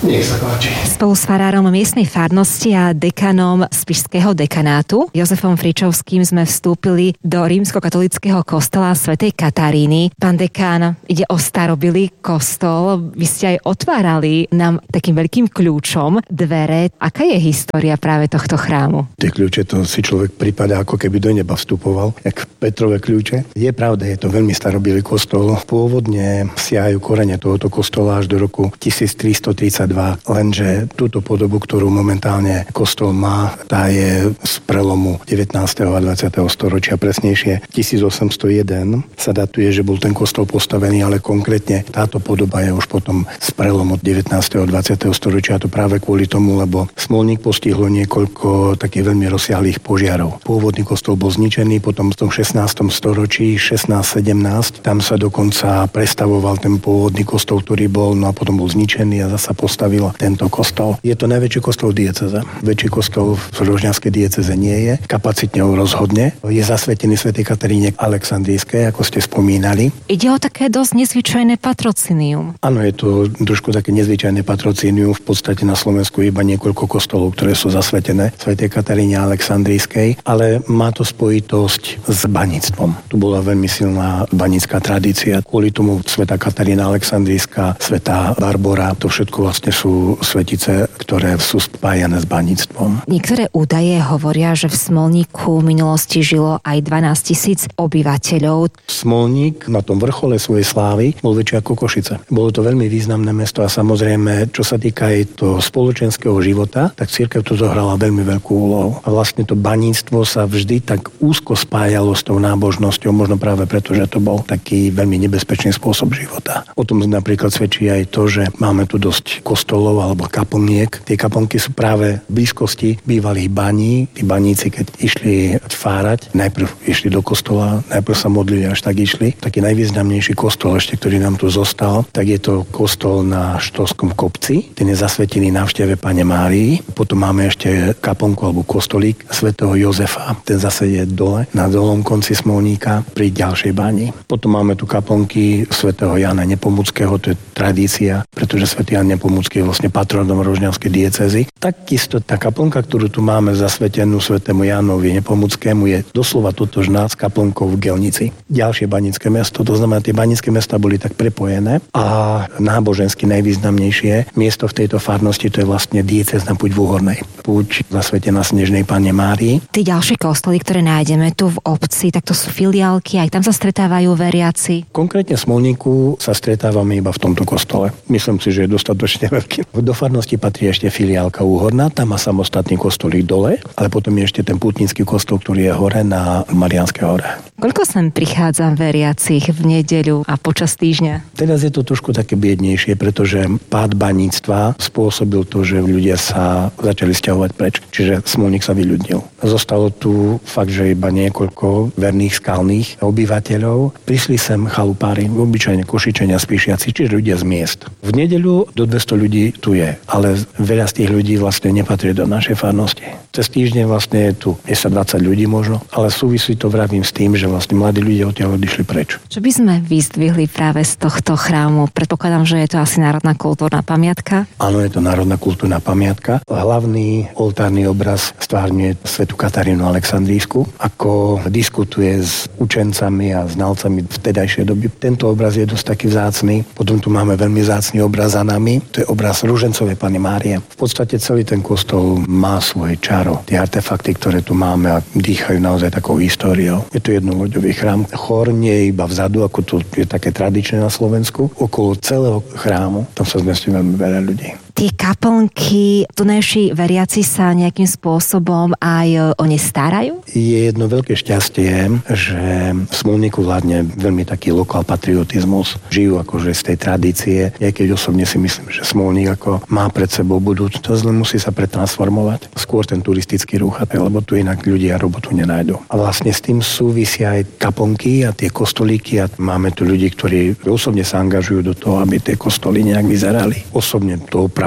Nech sa páči. Spolu s farárom miestnej farnosti a dekanom spišského dekanátu Jozefom Fričovským sme vstúpili do rímskokatolického kostola svätej Kataríny. Pán dekán, ide o starobilý kostol. Vy ste aj otvárali nám takým veľkým kľúčom dvere. Aká je história práve tohto chrámu? Tie kľúče, to si človek pripadá, ako keby do neba vstupoval, jak Petrové kľúče. Je pravda, je to veľmi starobilý kostol. Pôvodne siahajú korene tohoto kostola až do roku 1332, lenže túto podobu, ktorú momentálne kostol má, tá je z prelomu 19. a 20. storočia, presnejšie 1801 sa datuje, že bol ten kostol postavený, ale konkrétne táto podoba je už potom z prelomu 19. a 20. storočia, a to práve kvôli tomu, lebo Smolník postihlo niekoľko takých veľmi rozsiahlých požiarov. Pôvodný kostol bol zničený, potom v tom 16. storočí, 16-17, tam sa dokonca prestavoval ten pôvodný kostol, ktorý bol, no a potom bol zničený a zasa postavil tento kostol. Je to najväčší kostol diecéze. Väčší kostol v rožňanskej diecéze nie je. Kapacitne ho rozhodne. Je zasvetený svätej Kataríne Alexandrijskej, ako ste spomínali. Ide o také dosť nezvyčajné patrocínium. Áno, je to trošku také nezvyčajné patrocínium. V podstate na Slovensku iba niekoľko kostolov, ktoré sú zasvetené svätej Kataríne Alexandrijskej, ale má to spojitosť s baníctvom. Tu bola veľmi silná banícka tradícia. Kvôli tomu svätá Katarína Alexandrijská, svätá Barbora, to všetko vlastne sú svetice, ktoré sú spájané s baníctvom. Niektoré údaje hovoria, že v Smolníku v minulosti žilo aj 12 000 obyvateľov. Smolník na tom vrchole svojej slávy bol väčší ako Košice. Bolo to veľmi významné mesto a samozrejme, čo sa týka aj toho spoločenského života, tak cirkev tu zohrala veľmi veľkú úlohu. A vlastne to baníctvo sa vždy tak úzko spájalo s tou nábožnosťou, možno práve preto, že to bol taký veľmi nebezpečný spôsob života. O tom napríklad svedčí aj to, že máme tu dosť kostolov alebo kaplniek. Tie kaplnky sú práve v blízkosti bývalých baní. Tí baníci, keď išli fárať, najprv išli do kostola, najprv sa modlili, až tak išli. Taký najvýznamnejší kostol ešte, ktorý nám tu zostal, tak je to kostol na Štolskom kopci. Ten je zasvetený návšteve Panne Márii. Potom máme ešte kaplnku alebo kostolík svätého Jozefa. Ten zase je dole, na dolom konci Smolníka, pri ďalšej bani. Potom máme tu kaplnky svätého Jana Nepomuckého, to je tradícia, pretože svätý Jan Nepomucký je vlastne patronom rožňanskej diecézy. Takisto tá kaplnka, ktorú tu máme zasvetenú svätému Jánovi Nepomuckému, je doslova totožná s kaplnkou v Gelnici. Ďalšie banícke mesto, to znamená, tie banícke mesta boli tak prepojené a nábožensky najvýznamnejšie miesto v tejto farnosti, to je vlastne diecézna Púť v Úhornej. Púť zasvetená Snežnej Panne Márii. Tí ďalšie kostoly, ktoré nájdeme tu v obci, tak to sú filiálky, aj tam sa stretávajú veriaci. Konkrétne v Smolníku sa stretávame iba v tomto kostole. Myslím si, že je dostatočne veľký. Do farnosti patrí ešte filiálka Úhorná, tam má samostatný kostolík dole, ale potom je ešte ten pútnický kostol, ktorý je hore na Mariánskej hore. Koľko sem prichádza veriacich v nedeľu a počas týždňa? Teraz je to trošku také biednejšie, pretože pád baníctva spôsobil to, že ľudia sa začali sťahovať preč. Čiže Smolník sa vyľudnil. Zostalo tu fakt, že iba niekoľko verných skalných obyvateľov. Prišli sem chalupári, obyčajne Košičania, Spišiaci, čiže ľudia z miest. V nedeľu do 200 ľudí tu je, ale veľa z tých ľudí vlastne nepatrí do našej farnosti. Cez týždeň vlastne je tu 10-20 ľudí možno, ale súvisí to vravím s tým, že vlastne mladí ľudia odtiaľ odišli preč. Čo by sme vyzdvihli práve z tohto chrámu? Predpokladám, že je to asi národná kultúrna pamiatka. Áno, je to národná kultúrna pamiatka. Hlavný oltárny obraz stvárňuje svätú Katarínu Alexandrijskú, ako diskutuje s učencami a znalcami vtedajšej doby. Tento obraz je dosť taký vzácny. Potom tu máme veľmi vzácny obraz za nami. To je obraz Ružencovej Panny Márie. V podstate celý ten kostol má svoje čaro. Tie artefakty, ktoré tu máme, a dýchajú naozaj takou históriou. Je to jednoloďový chrám. Chor nie je iba vzadu, ako to je také tradičné na Slovensku. Okolo celého chrámu tam sa zmestí veľmi veľa ľudí. Tie kaplnky, tunajší veriaci sa nejakým spôsobom aj o ne starajú? Je jedno veľké šťastie, že v Smolníku vládne veľmi taký lokál patriotizmus. Žijú akože z tej tradície. Ja keď osobne si myslím, že Smolník ako má pred sebou budúcnosť, len musí sa pretransformovať. Skôr ten turistický ruch, lebo tu inak ľudia robotu nenájdu. A vlastne s tým súvisia aj kaplnky a tie kostolíky a máme tu ľudí, ktorí osobne sa angažujú do toho, aby tie kostoly nejak vyzerali. Osobne to opravujú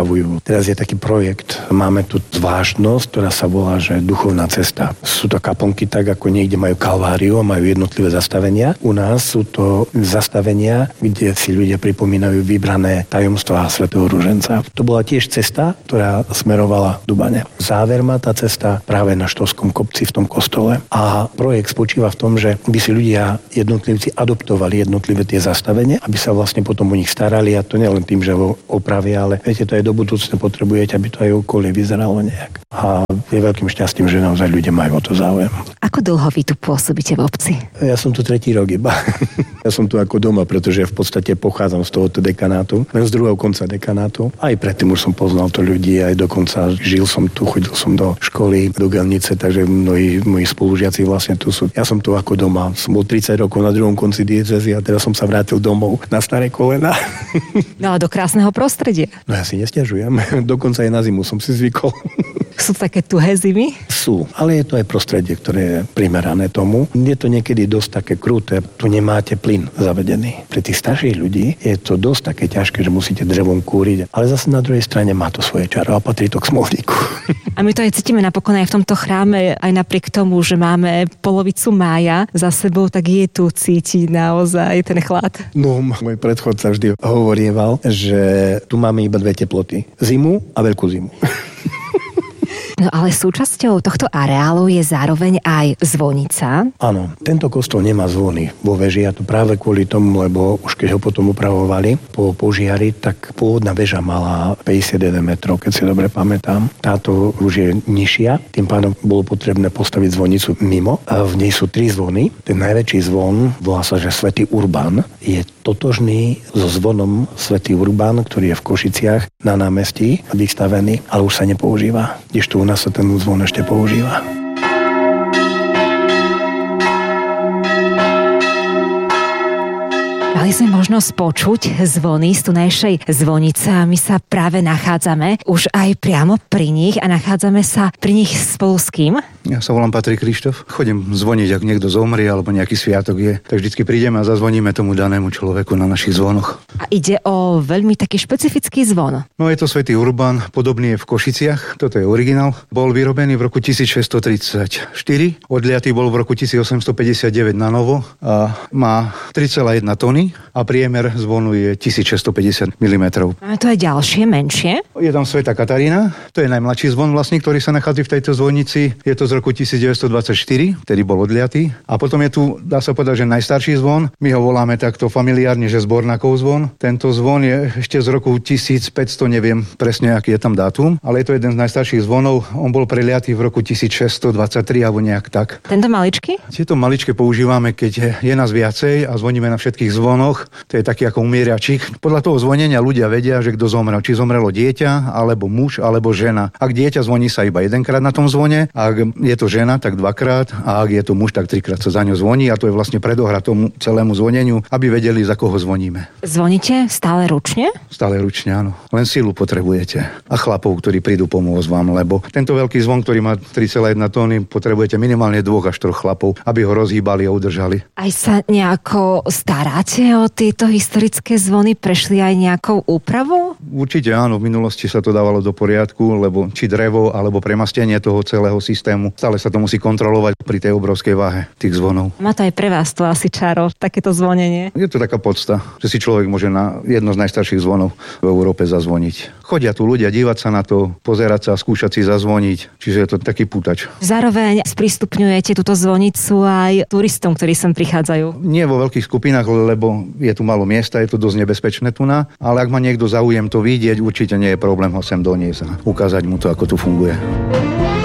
uzdravujú. Teraz je taký projekt, máme tu zvláštnosť, ktorá sa volá, že duchovná cesta. Sú to kaplnky tak, ako niekde majú kalváriu a majú jednotlivé zastavenia. U nás sú to zastavenia, kde si ľudia pripomínajú vybrané tajomstvá svätého Ruženca. To bola tiež cesta, ktorá smerovala do Bane. Záver má tá cesta práve na Štovskom kopci v tom kostole. A projekt spočíva v tom, že by si ľudia jednotlivci adoptovali jednotlivé tie zastavenia, aby sa vlastne potom o nich starali, a to nielen tým, že ho opravia, ale viete, to aj do budúcna potrebujete, aby to aj okolie vyzeralo nejak. A je veľkým šťastím, že naozaj ľudia majú o to záujem. Ako dlho vy tu pôsobíte v obci? Ja som tu 3. rok iba. Ja som tu ako doma, pretože v podstate pochádzam z tohoto dekanátu, len z druhého konca dekanátu. Aj predtým už som poznal to ľudí, aj dokonca žil som tu, chodil som do školy, do Gelnice, takže mnohí moji spolužiaci vlastne tu sú. Ja som tu ako doma. Som bol 30 rokov na druhom konci diecézy a teraz som sa vrátil domov na staré kolena. No a do krásneho prostredia. No ja si nesťažujem. Dokonca aj na zimu som si zvykol. Sú také tuhé zimy? Sú, ale je to aj prostredie, ktoré je primerané tomu. Je to niekedy dosť také kruté. Tu nemáte plyn zavedený. Pre tých starších ľudí je to dosť také ťažké, že musíte drevom kúriť. Ale zase na druhej strane má to svoje čaro a patrí to k smolníku. A my to aj cítime napokon aj v tomto chráme, aj napriek tomu, že máme polovicu mája za sebou, tak je tu cítiť naozaj ten chlad. No, môj predchodca vždy hovorieval, že tu máme iba 2 teploty. Zimu a veľkú zimu. No ale súčasťou tohto areálu je zároveň aj zvonica. Áno, tento kostol nemá zvony vo veži, a to práve kvôli tomu, lebo už keď ho potom upravovali po požiari, tak pôvodná väža mala 51 metrov, keď si dobre pamätám. Táto už je nižšia, tým pádom bolo potrebné postaviť zvonicu mimo. A v nej sú 3 zvony. Ten najväčší zvon, volá sa, že Svätý Urbán, je totožný so zvonom Svätý Urbán, ktorý je v Košiciach na námestí vystavený, ale už sa nepoužíva. Kdežto u nás sa ten zvon ešte používa. Mali sme možnosť počuť zvony z tunajšej zvonice a my sa práve nachádzame už aj priamo pri nich a nachádzame sa pri nich spolu s kým? Ja sa volám Patrik Krištof. Chodím zvoniť, ak niekto zomrie alebo nejaký sviatok je, tak vždycky prídeme a zazvoníme tomu danému človeku na našich zvonoch. A ide o veľmi taký špecifický zvon. No je to Svätý Urbán, podobný je v Košiciach, toto je originál. Bol vyrobený v roku 1634, odliatý bol v roku 1859 na novo a má 3,1 tony a priemer zvonu je 1650 mm. A to je ďalšie, menšie? Je tam Svätá Katarína, to je najmladší zvon vlastne, ktorý sa nachádza v tejto zvonici. Je to z roku 1924, vtedy bol odliatý. A potom je tu, dá sa povedať, že najstarší zvon. My ho voláme takto familiárne, že Zbornákov zvon. Tento zvon je ešte z roku 1500, neviem presne, aký je tam dátum, ale je to jeden z najstarších zvonov. On bol preliatý v roku 1623 alebo nejak tak. Tento maličký? Tieto maličké používame, keď je nás viacej a zvoníme na všetkých zvonoch. To je taký ako umieračik. Podľa toho zvonenia ľudia vedia, že kto zomrel. Či zomrelo dieťa, alebo muž, alebo žena. Ak dieťa zvoní sa iba jedenkrát na tom zvone, ak je to žena, tak 2-krát, a ak je to muž, tak 3-krát sa za ňo zvoní, a to je vlastne predohra tomu celému zvoneniu, aby vedeli, za koho zvoníme. Zvoníte stále ručne? Stále ručne, áno. Len silu potrebujete. A chlapov, ktorí prídu pomôcť vám, lebo tento veľký zvon, ktorý má 3,1 tóny, potrebujete minimálne 2 až 3 chlapov, aby ho rozhýbali a udržali. Aj sa nejako staráte o tieto historické zvony? Prešli aj nejakou úpravou? Určite áno, v minulosti sa to dávalo do poriadku, lebo či drevo, alebo premastenie toho celého systému. Stále sa to musí kontrolovať pri tej obrovskej váhe tých zvonov. Má to aj pre vás to asi čaro, takéto zvonenie? Je to taká podsta, že si človek môže na jedno z najstarších zvonov v Európe zazvoniť. Chodia tu ľudia dívať sa na to, pozerať sa, skúšať si zazvoniť, čiže je to taký pútač. Zároveň sprístupňujete túto zvonicu aj turistom, ktorí sem prichádzajú? Nie vo veľkých skupinách, lebo je tu málo miesta, je to dosť nebezpečné tu na, ale ak má niekto záujem to vidieť, určite nie je problém ho sem doniesť a ukázať mu to, ako tu funguje.